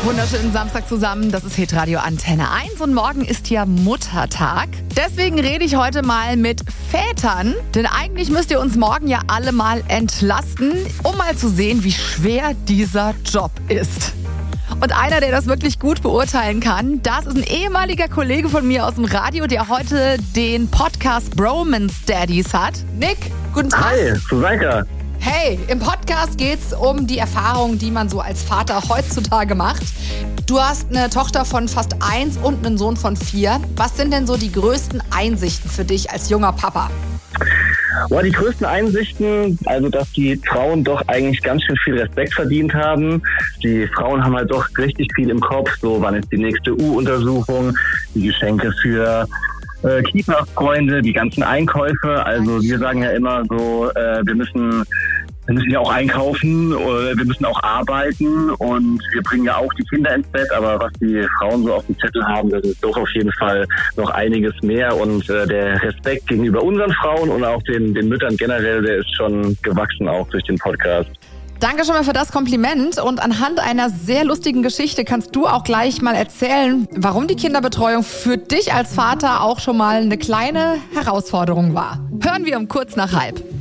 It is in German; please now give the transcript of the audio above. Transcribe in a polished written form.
Wunderschönen Samstag zusammen, das ist Hitradio Antenne 1 und morgen ist ja Muttertag. Deswegen rede ich heute mal mit Vätern, denn eigentlich müsst ihr uns morgen ja alle mal entlasten, um mal zu sehen, wie schwer dieser Job ist. Und einer, der das wirklich gut beurteilen kann, das ist ein ehemaliger Kollege von mir aus dem Radio, der heute den Podcast Bromance Daddies hat. Nick, guten Tag. Hi, Susanka. Hey, im Podcast geht's um die Erfahrungen, die man so als Vater heutzutage macht. Du hast eine Tochter von fast 1 und einen Sohn von 4. Was sind denn so die größten Einsichten für dich als junger Papa? Die größten Einsichten, also dass die Frauen doch eigentlich ganz schön viel Respekt verdient haben. Die Frauen haben halt doch richtig viel im Kopf. So, wann ist die nächste U-Untersuchung, die Geschenke für Kita-Freunde, die ganzen Einkäufe. Also wir sagen ja immer so, wir müssen ja auch einkaufen, wir müssen auch arbeiten und wir bringen ja auch die Kinder ins Bett, aber was die Frauen so auf dem Zettel haben, das ist doch auf jeden Fall noch einiges mehr und der Respekt gegenüber unseren Frauen und auch den Müttern generell, der ist schon gewachsen auch durch den Podcast. Danke schon mal für das Kompliment und anhand einer sehr lustigen Geschichte kannst du auch gleich mal erzählen, warum die Kinderbetreuung für dich als Vater auch schon mal eine kleine Herausforderung war. Hören wir um kurz nach halb.